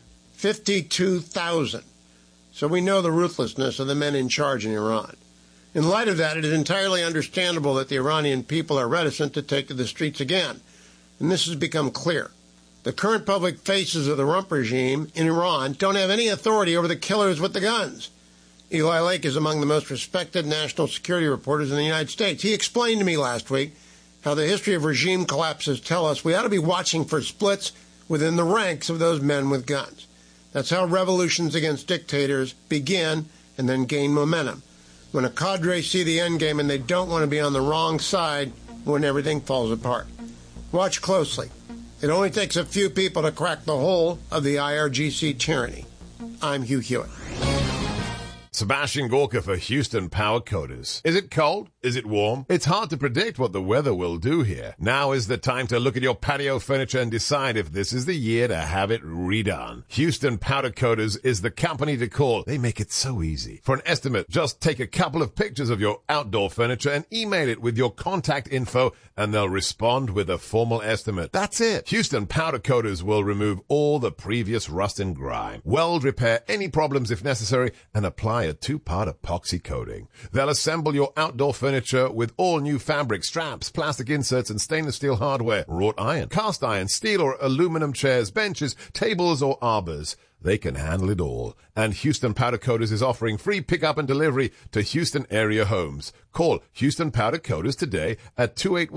S6: 52,000. So we know the ruthlessness of the men in charge in Iran. In light of that, it is entirely understandable that the Iranian people are reticent to take to the streets again. And this has become clear. The current public faces of the rump regime in Iran don't have any authority over the killers with the guns. Eli Lake is among the most respected national security reporters in the United States. He explained to me last week how the history of regime collapses tell us we ought to be watching for splits within the ranks of those men with guns. That's how revolutions against dictators begin and then gain momentum. When a cadre see the end game and they don't want to be on the wrong side when everything falls apart. Watch closely. It only takes a few people to crack the whole of the IRGC tyranny. I'm Hugh Hewitt.
S7: Sebastian Gorka for Houston Power Coders. Is it cold? Is it warm? It's hard to predict what the weather will do here. Now is the time to look at your patio furniture and decide if this is the year to have it redone. Houston Powder Coaters is the company to call. They make it so easy. For an estimate, just take a couple of pictures of your outdoor furniture and email it with your contact info and they'll respond with a formal estimate. That's it. Houston Powder Coaters will remove all the previous rust and grime, weld repair any problems if necessary, and apply a 2-part epoxy coating. They'll assemble your outdoor furniture with all new fabric, straps, plastic inserts, and stainless steel hardware, wrought iron, cast iron, steel or aluminum chairs, benches, tables, or arbors. They can handle it all. And Houston Powder Coaters is offering free pickup and delivery to Houston area homes. Call Houston Powder Coaters today at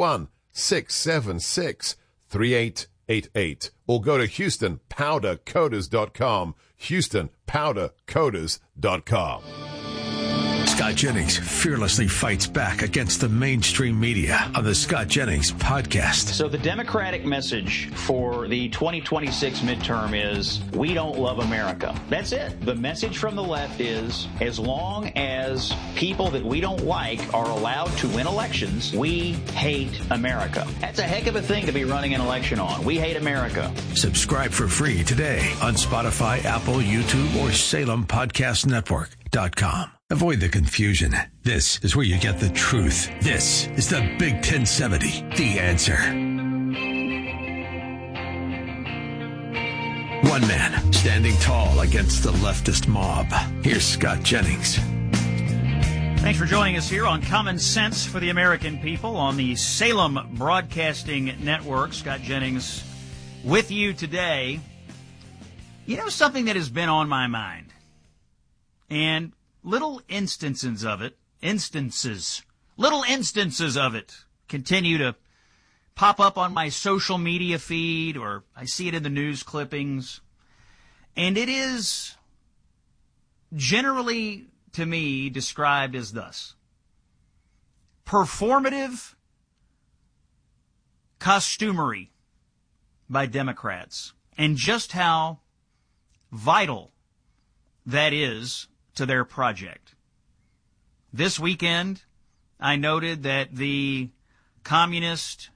S7: 281-676-3888 or go to HoustonPowderCoaters.com. HoustonPowderCoaters.com.
S3: Scott Jennings fearlessly fights back against the mainstream media on the Scott Jennings podcast.
S1: So the Democratic message for the 2026 midterm is, we don't love America. That's it. The message from the left is, as long as people that we don't like are allowed to win elections, we hate America. That's a heck of a thing to be running an election on. We hate America.
S3: Subscribe for free today on Spotify, Apple, YouTube, or SalemPodcastNetwork.com. Avoid the confusion. This is where you get the truth. This is the Big 1070, The Answer. One man standing tall against the leftist mob. Here's Scott Jennings.
S1: Thanks for joining us here on Common Sense for the American People on the Salem Broadcasting Network. Scott Jennings with you today. You know, something that has been on my mind, and little instances of it continue to pop up on my social media feed, or I see it in the news clippings, and it is generally, to me, described as thus: performative costumery by Democrats, and just how vital that is to their project. This weekend, I noted that the communist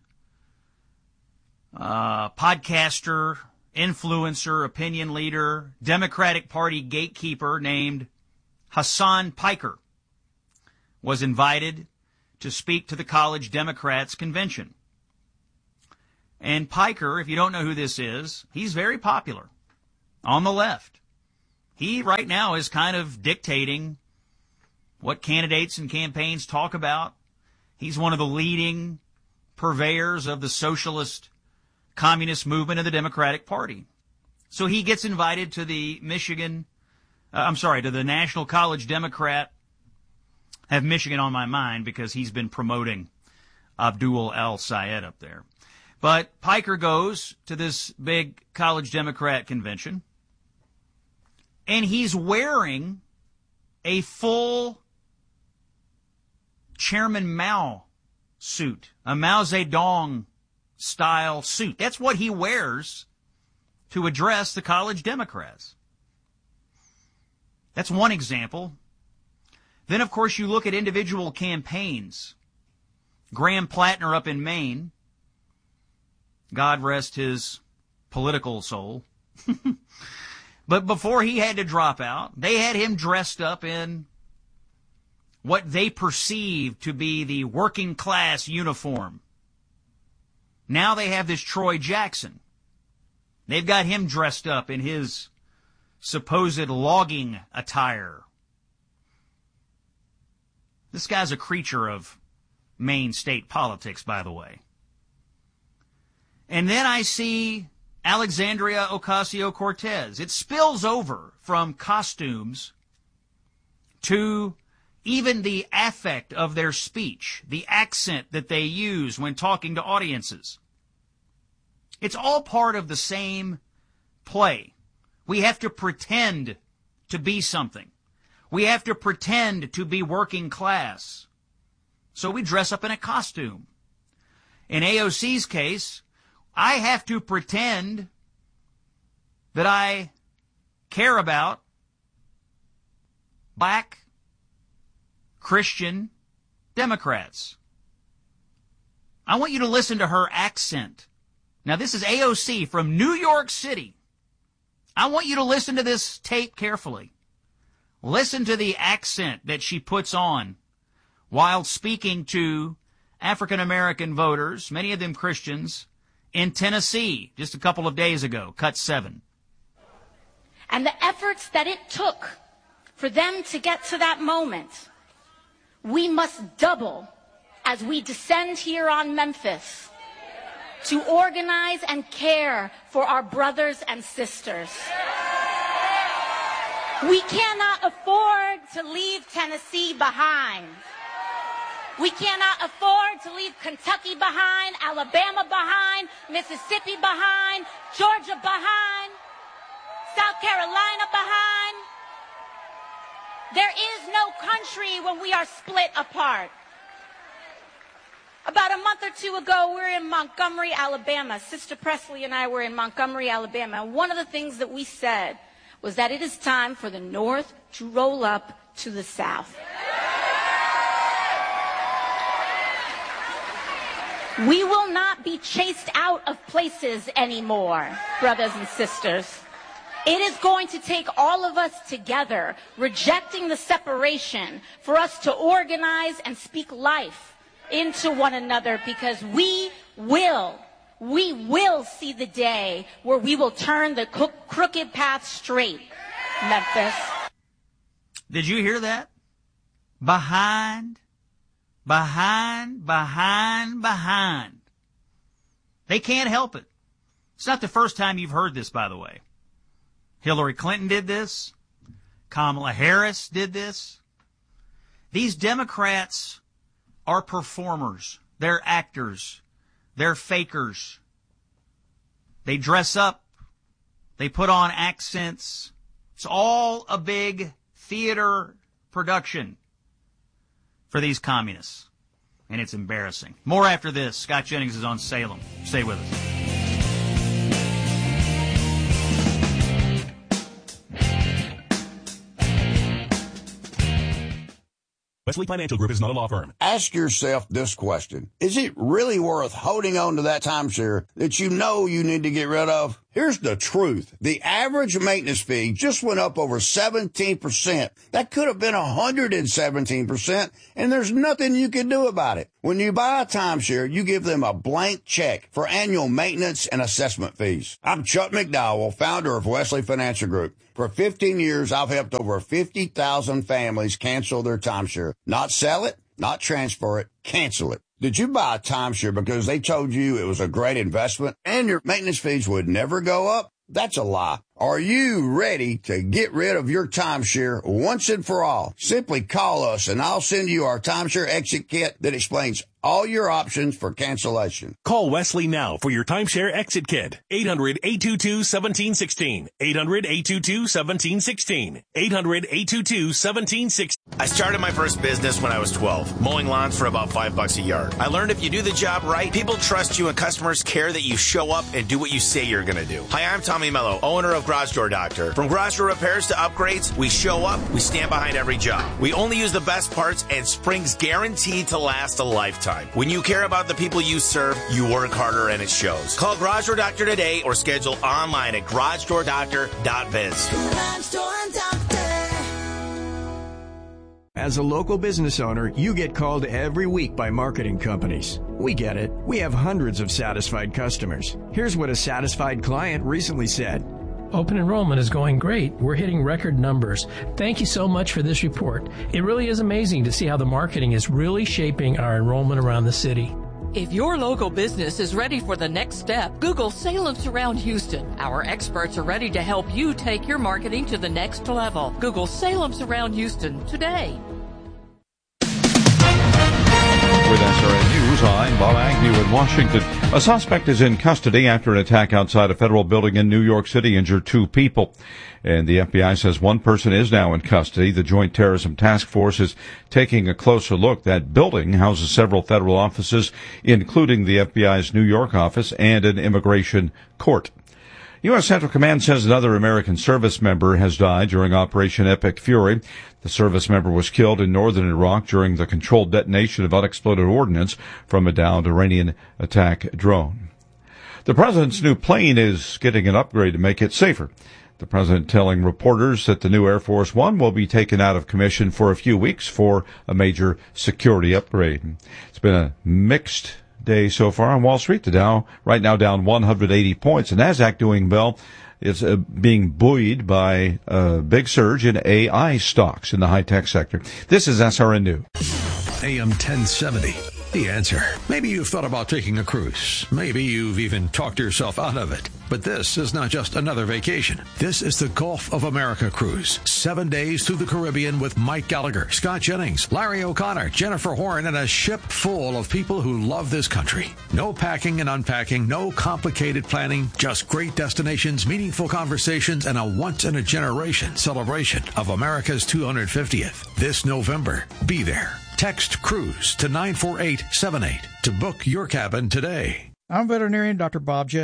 S1: podcaster, influencer, opinion leader, Democratic Party gatekeeper named Hasan Piker was invited to speak to the College Democrats convention. And Piker, if you don't know who this is, he's very popular on the left. He right now is kind of dictating what candidates and campaigns talk about. He's one of the leading purveyors of the socialist communist movement of the Democratic Party. So he gets invited to the to the National College Democrat. I have Michigan on my mind because he's been promoting Abdul al-Sayed up there. But Piker goes to this big College Democrat convention, and he's wearing a full Chairman Mao suit, a Mao Zedong style suit. That's what he wears to address the College Democrats. That's one example. Then, of course, you look at individual campaigns. Graham Plattner up in Maine, God rest his political soul. But before he had to drop out, they had him dressed up in what they perceived to be the working class uniform. Now they have this Troy Jackson. They've got him dressed up in his supposed logging attire. This guy's a creature of Maine state politics, by the way. And then I see Alexandria Ocasio-Cortez. It spills over from costumes to even the affect of their speech, the accent that they use when talking to audiences. It's all part of the same play. We have to pretend to be something. We have to pretend to be working class. So we dress up in a costume. In AOC's case, I have to pretend that I care about black Christian Democrats. I want you to listen to her accent. Now, this is AOC from New York City. I want you to listen to this tape carefully. Listen to the accent that she puts on while speaking to African American voters, many of them Christians, in Tennessee just a couple of days ago. Cut 7.
S8: And the efforts that it took for them to get to that moment, we must double as we descend here on Memphis to organize and care for our brothers and sisters. We cannot afford to leave Tennessee behind. We cannot afford to leave Kentucky behind, Alabama behind, Mississippi behind, Georgia behind, South Carolina behind. There is no country when we are split apart. About a month or two ago, we were in Montgomery, Alabama. Sister Presley and I were in Montgomery, Alabama. And one of the things that we said was that it is time for the North to roll up to the South. We will not be chased out of places anymore, brothers and sisters. It is going to take all of us together, rejecting the separation, for us to organize and speak life into one another, because we will we will see the day where we will turn the crooked path straight, Memphis.
S1: Did you hear that? Behind. They can't help it. It's not the first time you've heard this, by the way. Hillary Clinton did this. Kamala Harris did this. These Democrats are performers. They're actors. They're fakers. They dress up. They put on accents. It's all a big theater production for these communists. And it's embarrassing. More after this. Scott Jennings is on Salem. Stay with us.
S20: Wesley Financial Group is not a law firm.
S9: Ask yourself this question. Is it really worth holding on to that timeshare that you know you need to get rid of? Here's the truth. The average maintenance fee just went up over 17%. That could have been 117%, and there's nothing you can do about it. When you buy a timeshare, you give them a blank check for annual maintenance and assessment fees. I'm Chuck McDowell, founder of Wesley Financial Group. For 15 years, I've helped over 50,000 families cancel their timeshare. Not sell it, not transfer it, cancel it. Did you buy a timeshare because they told you it was a great investment and your maintenance fees would never go up? That's a lie. Are you ready to get rid of your timeshare once and for all? Simply call us and I'll send you our timeshare exit kit that explains all your options for cancellation.
S20: Call Wesley now for your timeshare exit kit. 800-822-1716. 800-822-1716. 800-822-1716.
S10: I started my first business when I was 12, mowing lawns for about $5 a yard. I learned if you do the job right, people trust you and customers care that you show up and do what you say you're going to do. Hi, I'm Tommy Mello, owner of Garage Door Doctor. From garage door repairs to upgrades, we show up, we stand behind every job. We only use the best parts and springs guaranteed to last a lifetime. When you care about the people you serve, you work harder and it shows. Call Garage Door Doctor today or schedule online at garagedoordoctor.biz.
S11: Garage Door Doctor.
S12: As a local business owner, you get called every week by marketing companies. We get it. We have hundreds of satisfied customers. Here's what a satisfied client recently said.
S13: Open enrollment is going great. We're hitting record numbers. Thank you so much for this report. It really is amazing to see how the marketing is really shaping our enrollment around the city.
S17: If your local business is ready for the next step, Google Salem Surround Houston. Our experts are ready to help you take your marketing to the next level. Google Salem Surround Houston today.
S16: With SRN News, I'm Bob Agnew in Washington. A suspect is in custody after an attack outside a federal building in New York City injured 2 people. And the FBI says 1 person is now in custody. The Joint Terrorism Task Force is taking a closer look. That building houses several federal offices, including the FBI's New York office and an immigration court. U.S. Central Command says another American service member has died during Operation Epic Fury. The service member was killed in northern Iraq during the controlled detonation of unexploded ordnance from a downed Iranian attack drone. The president's new plane is getting an upgrade to make it safer. The president telling reporters that the new Air Force One will be taken out of commission for a few weeks for a major security upgrade. It's been a mixed day so far on Wall Street. The Dow right now down 180 points. The Nasdaq doing well. It's being buoyed by a big surge in AI stocks in the high-tech sector. This is SRN News.
S3: AM 1070. The Answer. Maybe you've thought about taking a cruise. Maybe you've even talked yourself out of it. But this is not just another vacation. This is the Gulf of America cruise. 7 days through the Caribbean with Mike Gallagher, Scott Jennings, Larry O'Connor, Jennifer Horn, and a ship full of people who love this country. No packing and unpacking, no complicated planning, just great destinations, meaningful conversations, and a once-in-a-generation celebration of America's 250th. This November, be there. Text CRUISE to 94878 to book your cabin today.
S27: I'm veterinarian Dr. Bob Judd.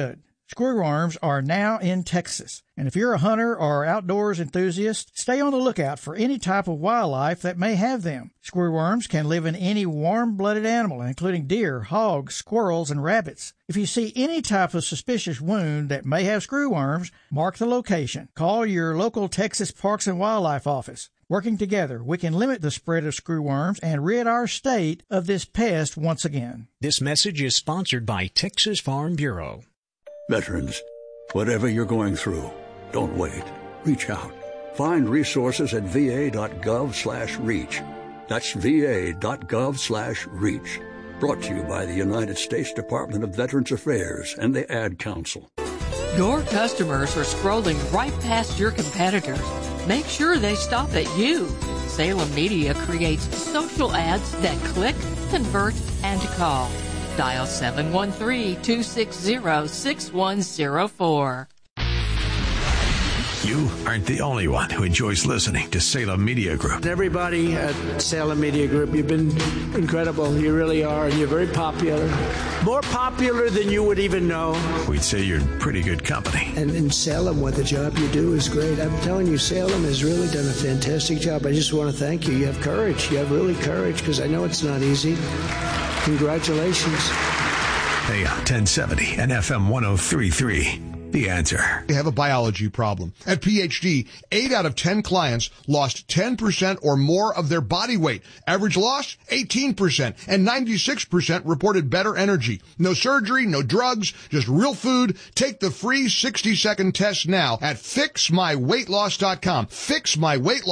S18: Screwworms are now in Texas. And if you're a hunter or outdoors enthusiast, stay on the lookout for any type of wildlife that may have them. Screwworms can live in any warm-blooded animal, including deer, hogs, squirrels, and rabbits. If you see any type of suspicious wound that may have screwworms, mark the location. Call your local Texas Parks and Wildlife office. Working together, we can limit the spread of screwworms and rid our state of this pest once again.
S19: This message is sponsored by Texas Farm Bureau.
S21: Veterans, whatever you're going through, don't wait. Reach out. Find resources at va.gov/reach. That's va.gov/reach. Brought to you by the United States Department of Veterans Affairs and the Ad Council.
S17: Your customers are scrolling right past your competitors. Make sure they stop at you. Salem Media creates social ads that click, convert, and call. Dial 713-260-6104.
S3: You aren't the only one who enjoys listening to Salem Media Group.
S22: Everybody at Salem Media Group, you've been incredible. You really are, and you're very popular. More popular than you would even know.
S3: We'd say you're pretty good company.
S22: And in Salem, what the job you do is great. I'm telling you, Salem has really done a fantastic job. I just want to thank you. You have courage. You have really courage, because I know it's not easy. Congratulations.
S3: AM 1070 and FM 103.3. The Answer.
S23: They have a biology problem. At PhD, 8 out of 10 clients lost 10% or more of their body weight. Average loss, 18%. And 96% reported better energy. No surgery, no drugs, just real food. Take the free 60-second test now at fixmyweightloss.com. Fixmyweightloss.com.